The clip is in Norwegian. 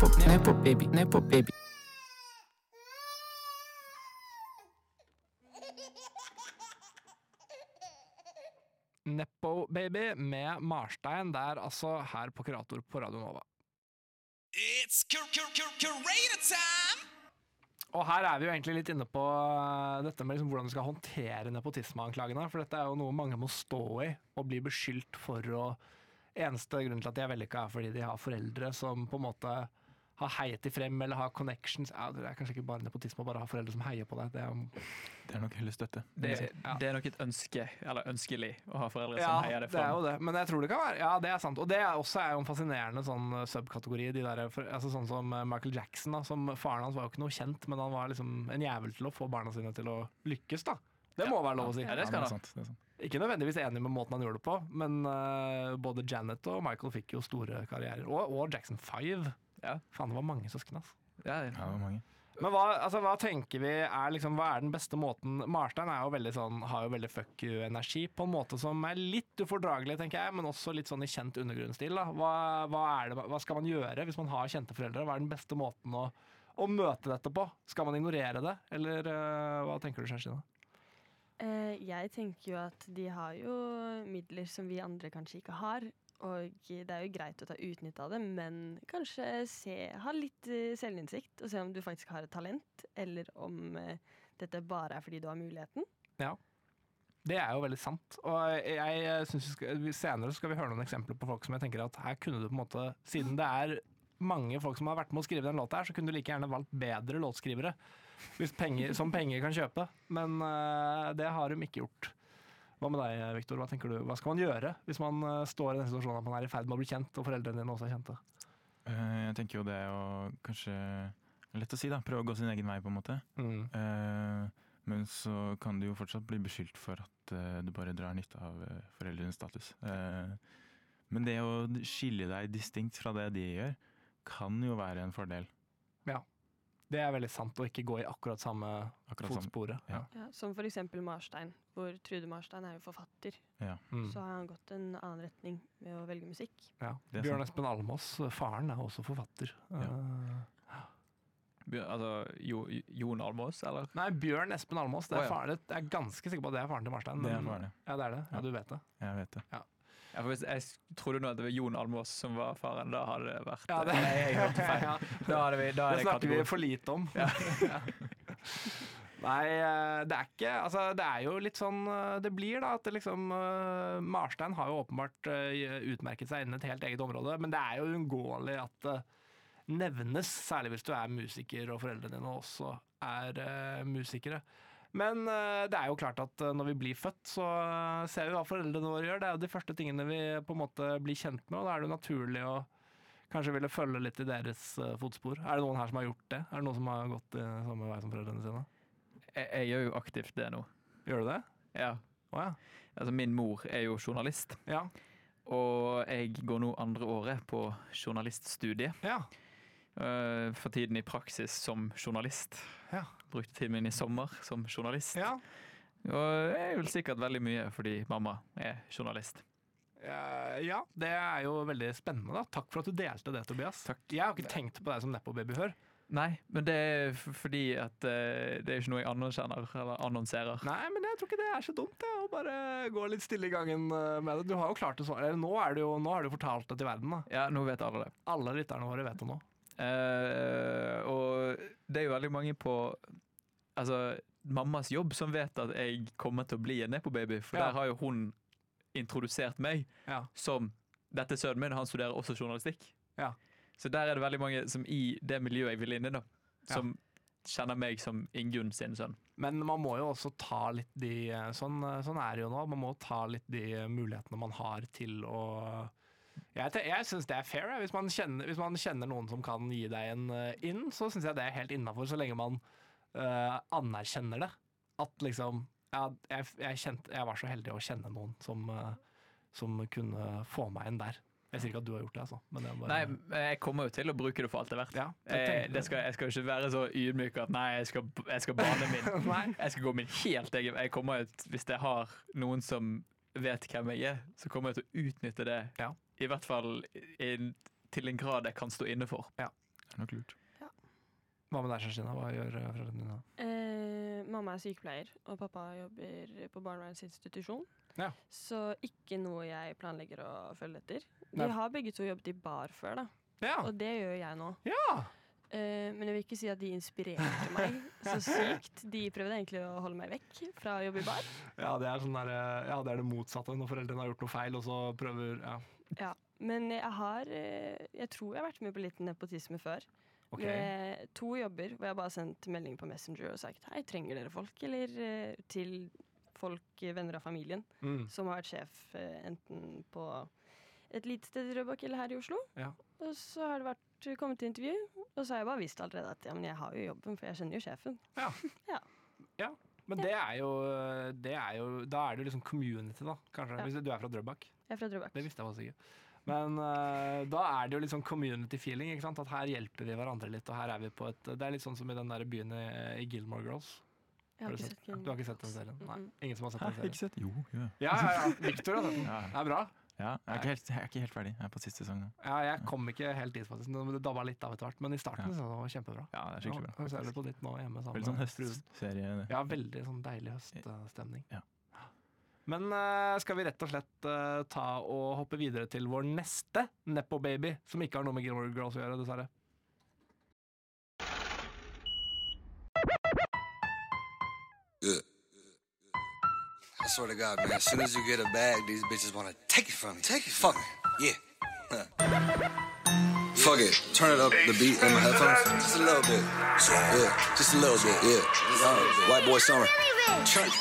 Nepo baby, Nepo baby. Nepo baby med Marstein der, altså her på Kurator på Radio Nova. It's Curator time! Og her er vi jo egentlig litt inne på dette med liksom hvordan du skal håndtere nepotismeanklagene, for dette er jo noe mange må stå i og bli beskyldt for å... Eneste grunnen til at de er vellykka er fordi de har foreldre som på en måte har heiet de frem, eller har connections. Ja, det er kanskje ikke bare nepotisme å bare ha foreldre som heier på deg. Det er nok heller støtte. Det er nok et ønske, eller ønskelig, å ha foreldre som heier det frem. Ja, det er jo det, men jeg tror det kan være, ja, det er sant. Og det også er jo en fascinerende sånn subkategori, de der, altså sånn som Michael Jackson, da, som faren hans var jo ikke noe kjent, men han var liksom en jævel til å få barna sine til å lykkes, da. Det må være lov å si. Ja, det skal det er sant. Ikke nødvendigvis enig med måten han gjorde det på, men både Janet og Michael fikk jo store karrierer. Og Jackson 5. Ja. Faen, det var mange søsken, altså. Ja, det var mange. Men hva tenker vi hva er den beste måten? Marstein er jo veldig sånn, har jo veldig fuck you-energi på en måte som er litt ufordragelig, tenker jeg, men også litt sånn i kjent undergrunnsstil. Da. Hva skal man gjøre hvis man har kjente foreldre? Hva er den beste måten å møte dette på? Skal man ignorere det, eller hva tenker du, Kjerstine? Jeg tenker jo at de har jo midler som vi andre kanskje ikke har, og det er jo greit å ta utnytt av det, men kanskje ha litt selvinnsikt og se om du faktisk har et talent, eller om dette bare er fordi du har muligheten. Ja, det er jo veldig sant. Og jeg synes senere skal vi høre noen eksempler på folk som jeg tenker at her kunne du på en måte, siden det er mange folk som har vært med å skrive den låta her, så kunne du like gjerne valgt bedre låtskrivere som penger kan kjøpe, men det har de ikke gjort. Hva med deg, Victor? Hva tenker du? Hva skal man gjøre hvis man står i den situasjonen at man er i ferd med å bli kjent, og foreldrene dine også er kjente? Jeg tenker jo det kanskje lett å si da, prøve å gå sin egen vei på en måte. Men så kan du jo fortsatt bli beskyldt for at du bare drar nytte av foreldrenes status. Men det å skille deg distinkt fra det de gjør, kan jo være en fordel. Ja. Det er veldig sant å ikke gå i akkurat samme fotsporet. Ja, som for eksempel Marstein, hvor Trude Marstein er jo forfatter. Ja. Så har han gått en annen retning med å velge musikk. Ja. Bjørn Espen Almås, faren er også forfatter. Jon Almås, eller? Nei, Bjørn Espen Almås, det er faren. Jeg er ganske sikker på at det er faren til Marstein. Det er faren, ja. Det er det. Ja, du vet det. Jeg vet det. Ja. Ja, for hvis jeg trodde nå at det var Jon Almås som var faren, da hadde det vært... Ja, det, nei, jeg hørte feil. Det snakker vi for lite om. Ja. Nei, det er ikke... Altså, det er jo litt sånn... Det blir da at det liksom... Marstein har jo åpenbart utmerket seg innen et helt eget område, men det er jo uunngåelig at det nevnes, særlig hvis du er musiker og foreldrene dine også er musikere. Men det er jo klart at når vi blir født, så ser vi hva foreldrene våre gjør. Det er jo de første tingene vi på en måte blir kjent med, og da er det jo naturlig å kanskje ville følge litt i deres fotspor. Er det noen her som har gjort det? Er det noen som har gått i samme vei som foreldrene sine? Jeg gjør jo aktivt det nå. Gjør du det? Ja. Ja. Altså, min mor er jo journalist. Ja. Og jeg går nå andre året på journaliststudiet. Ja. For tiden i praksis som journalist. Ja. Brukte tiden min i sommer som journalist. Ja. Og jeg vil sikkert veldig mye fordi mamma er journalist. Ja, det er jo veldig spennende da. Takk for at du delte det, Tobias. Takk. Jeg har ikke tenkt på deg som Nepo-baby før. Nei, men det er fordi at det er ikke noe jeg anerkjenner eller annonserer. Nei, men jeg tror ikke det er så dumt det, å bare gå litt stille i gangen med det. Du har jo klart det sånn. Nå har du fortalt det til verden da. Ja, nå vet alle det. Alle lytterne våre vet det nå. Og det er jo veldig mange på mammas jobb som vet at jeg kommer til å bli en Nepo-baby, for der har jo hun introdusert meg som dette sønnen min, han studerer også journalistikk. Ja. Så der er det veldig mange som i det miljøet jeg vil inn i da, som kjenner meg som Ingunn sin sønn. Men man må jo også ta litt sånn er det jo nå, man må ta litt de mulighetene man har til å... Jeg synes det er fair. Hvis man kjenner noen som kan gi deg en inn, så synes jeg det er helt innenfor, så lenge man anerkjenner det. At liksom, jeg var så heldig å kjenne noen som kunne få meg inn der. Jeg sier ikke at du har gjort det, altså. Men Nei, jeg kommer jo til å bruke det for alt det er verdt. Ja, jeg skal jo ikke være så ydmyk at nei, jeg skal bane min. Jeg skal gå min helt egen. Jeg kommer jo, hvis jeg har noen som vet hvem jeg er, så kommer jeg til å utnytte det. Ja. I hvert fall til en grad jeg kan stå inne for. Ja. Det er nok lurt. Ja. Hva med deg, Kjerstina? Hva gjør foreldrene dine? Mamma er sykepleier, og pappa jobber på barnevernsinstitusjon. Ja. Så ikke noe jeg planlegger å følge etter. De har begge to jobbet i bar før, da. Ja. Og det gjør jeg nå. Ja. Men jeg vil ikke si at de inspirerte meg så sykt. De prøvde egentlig å holde meg vekk fra å jobbe i bar. Ja, det er det motsatte når foreldrene har gjort noe feil, og så prøver Ja, men jeg tror jeg har vært med på litt nepotisme før. Okay. 2 jobber hvor jeg bare har sendt melding på Messenger og sagt hei, trenger dere folk? Eller til folk, venner av familien, som har vært sjef enten på et lite sted i Drøbak eller her i Oslo. Ja. Og så har det kommet til intervju, og så har jeg bare visst allerede at men jeg har jo jobben, for jeg kjenner jo sjefen. Ja. Men det er jo da er det jo liksom community, da, kanskje. Hvis du er fra Drøbak. Jeg er fra Drøbak. Det visste jeg faktisk ikke. Men da er det jo litt sånn community feeling, ikke sant? At her hjelper vi hverandre litt, og her er vi på det er litt sånn som i den der byen i Gilmore Girls. Jeg har ikke sett den. Du har ikke sett den serien? Nei, ingen som har sett den serien. Ikke sett? Jo. Ja. Victor har sett den. Det er bra. Ja, jeg er ikke helt ferdig. Jeg er på siste sesong nå. Ja, jeg kom ikke helt dit faktisk. Det dabba litt av etter hvert, men i starten så var det kjempebra. Ja, det er skikkelig bra. Jeg ser det på ditt nå hjemme sammen. Veldig sånn høstserie. Ja, veldig sånn deilig høststemning. Ja. Men skal vi rett og slett ta og hoppe videre til vår neste Nepo Baby, som ikke har noe med Gilmore Girls å gjøre, dessverre. I swear to God, man, as soon as you get a bag, these bitches want to take it from you. Take it from me. Yeah. Fuck it. Turn it up, the beat in my headphones. Just a little bit. Yeah, just a little bit. Yeah. White boy summer. Turn it.